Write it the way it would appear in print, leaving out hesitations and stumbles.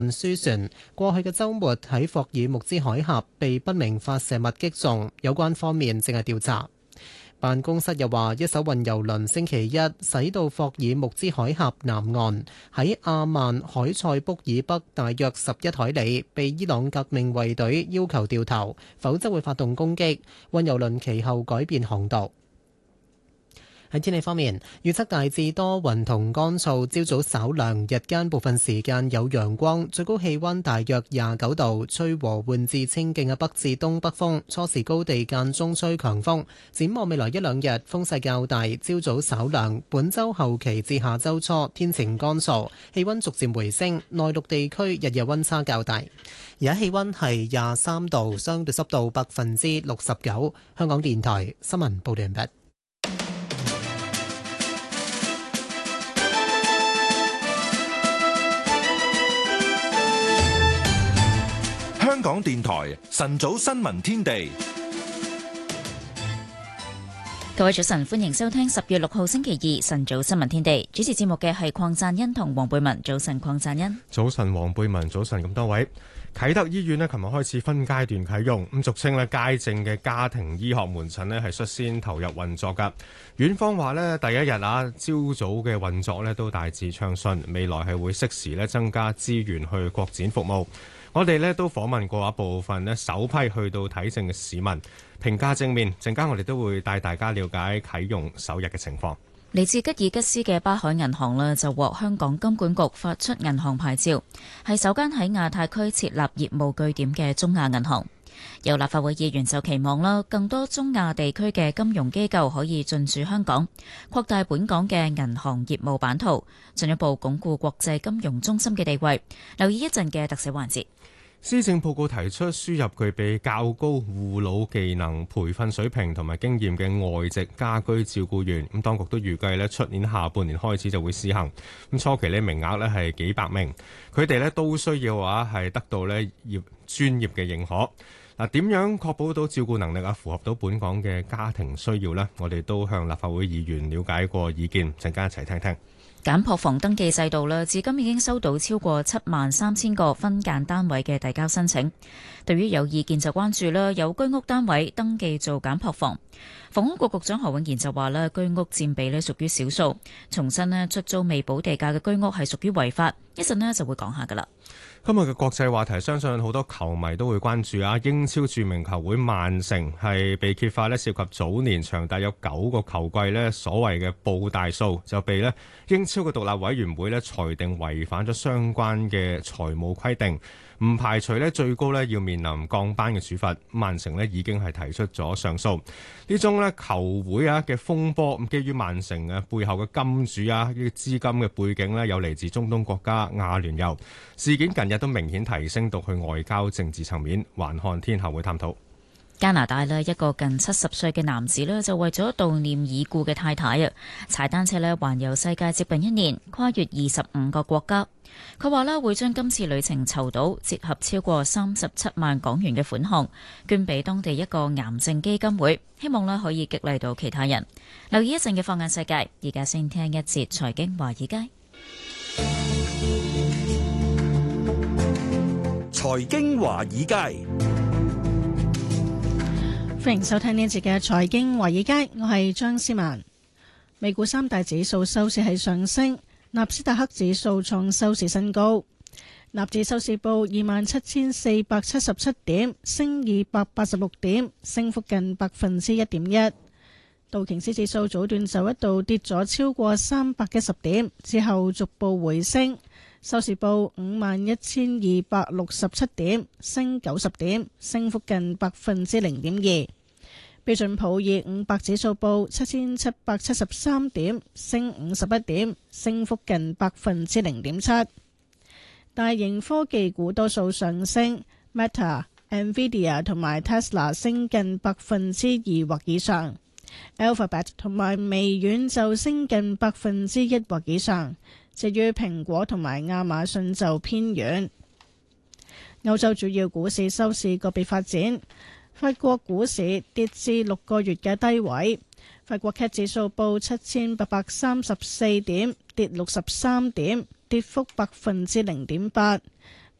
運輸船過去嘅週末喺霍爾木茲海峽被不明發射物擊中，有關方面正係調查。辦公室又話，一艘運油輪星期一駛到霍爾木茲海峽南岸，喺阿曼海塞卜以北大約11海里，被伊朗革命衛隊要求掉頭，否則會發動攻擊。運油輪其後改變航道。喺天氣方面，預測大致多雲同乾燥，朝早稍涼，日間部分時間有陽光，最高氣溫大約29度，吹和緩至清勁嘅北至東北風，初時高地間中吹強風。展望未來一兩日風勢較大，朝早稍涼，本週後期至下週初天晴乾燥，氣溫逐漸回升，內陸地區日夜溫差較大。而家氣溫係23度，相對濕度69%。香港電台新聞報道完畢。 香港電台晨早新聞天地， 各位早晨，歡迎收聽10月6號星期二晨早新聞天地。主持節目嘅係鄺贊恩同黃貝文。早晨，鄺贊恩。 早晨，黃貝文。早晨，咁多位。啟德醫院呢，琴日開始分階段啟用，咁俗稱呢街症嘅家庭醫學門診呢係率先投入運作噶。院方話呢，第一日朝早嘅運作呢都大致暢順，未來係會適時呢增加資源去擴展服務。我哋呢都訪問過一部分呢首批去到睇症嘅市民，評價正面。陣間我哋都會帶大家了解啟用首日嘅情況。 嚟自吉爾吉斯嘅巴海銀行呢就獲香港金管局發出銀行牌照，係首間喺亞太區設立業務據點嘅中亞銀行。有立法會議員就期望更多中亞地區嘅金融機構可以進駐香港，擴大本港嘅銀行業務版圖，進一步鞏固國際金融中心嘅地位。留意一陣嘅特寫環節。 施政報告提出輸入具備較高護老技能培訓水平同埋經驗嘅外籍家居照顧員，咁當局都預計出年下半年開始就會試行。咁初期名額係幾百名，佢哋都需要係得到專業嘅認可。嗱，點樣確保到照顧能力符合到本港嘅家庭需要呢？我哋都向立法會議員了解過意見，陣間一齊聽聽。 簡樸房登記制度至今已經收到超過73000個分間單位嘅遞交申請。對於有意見就關注有居屋單位登記做簡樸房，房屋局局長何永賢就話居屋佔比屬於少數，重申出租未補地價嘅居屋係屬於違法。一陣就會講下噶啦。 今日嘅國際話題，相信好多球迷都會關注英超著名球會曼城係被揭發涉及早年長達有9個球季所謂嘅報大數，就被英超嘅獨立委員會裁定違反咗相關嘅財務規定，唔排除最高要面臨降班嘅處罰。曼城已經係提出咗上訴。呢宗球會嘅風波，基於曼城背後嘅金主呢啲資金嘅背景有嚟自中東國家阿聯酋。事件近日都明顯提升到去外交政治層面。環看天下會探討。 加拿大一個近70歲嘅男子就為咗悼念已故嘅太太踩單車環遊世界接近1年，跨越25個國家。佢話會將今次旅程籌到折合超過37萬港元嘅款項，捐俾當地一個癌症基金會，希望可以激勵到其他人。留意一陣嘅放眼世界，而家先聽一節財經華爾街。 財經華爾街， 歡迎收聽呢一節嘅財經華爾街，我係張思文。美股三大指數收市係上升，納斯達克指數創收市新高，納指收市報27,477點，升286點，升幅近1.1%。道瓊斯指數早段就一度跌咗超過310點，之後逐步回升，收市報51,267點，升90點，升幅近0.2%。標準普爾500指數報7,773點，升51點，升幅近0.7%。大型科技股多數上升 ，Meta、Nvidia 同埋 Tesla 升近2%或以上。Alphabet 同埋微軟就升近1%或以上，至於蘋果同埋亞馬遜就偏軟。歐洲主要股市收市個別發展，法國股市跌至6個月嘅低位，法國 CAC 指數報7834點，跌63點，跌幅0.8%。